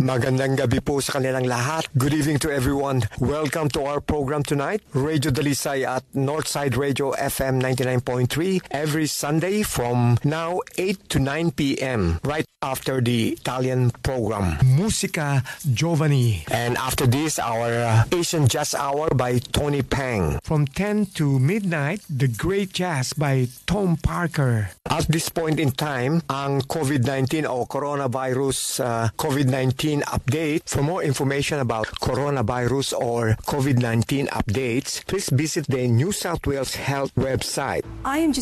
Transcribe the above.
Magandang gabi po sa kanilang lahat. Good evening to everyone. Welcome to our program tonight. Radio Dalisay at Northside Radio FM 99.3 every Sunday from now 8 to 9 p.m. right after the Italian program. Musica Giovanni. And after this, our Asian Jazz Hour by Tony Pang. From 10 to midnight, The Great Jazz by Tom Parker. At this point in time, ang COVID-19 o coronavirus COVID-19 update. For more information about coronavirus or COVID-19 updates, please visit the New South Wales Health website. I am